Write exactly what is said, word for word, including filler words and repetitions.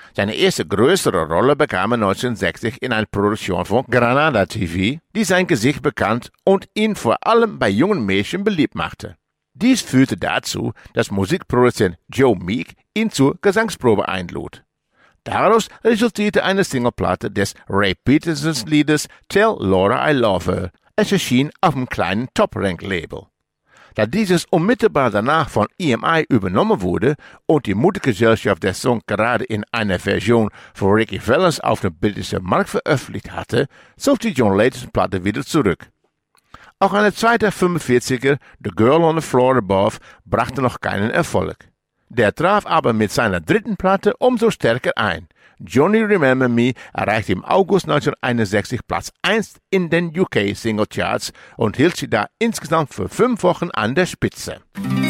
Seine erste größere Rolle bekam er neunzehnhundertsechzig in einer Produktion von Granada T V, die sein Gesicht bekannt und ihn vor allem bei jungen Mädchen beliebt machte. Dies führte dazu, dass Musikproduzent Joe Meek ihn zur Gesangsprobe einlud. Daraus resultierte eine Singleplatte des Ray Petersons Liedes Tell Laura I Love Her. Es erschien auf dem kleinen Top-Rank-Label. Da dieses unmittelbar danach von E M I übernommen wurde und die Muttergesellschaft der Song gerade in einer Version von Ricky Valens auf dem britischen Markt veröffentlicht hatte, zog die John Laters Platte wieder zurück. Auch eine zweite fünfundvierziger, The Girl on the Floor Above, brachte noch keinen Erfolg. Der traf aber mit seiner dritten Platte umso stärker ein. Johnny Remember Me erreichte im August neunzehnhunderteinundsechzig Platz eins in den U K Single Charts und hielt sie da insgesamt für fünf Wochen an der Spitze.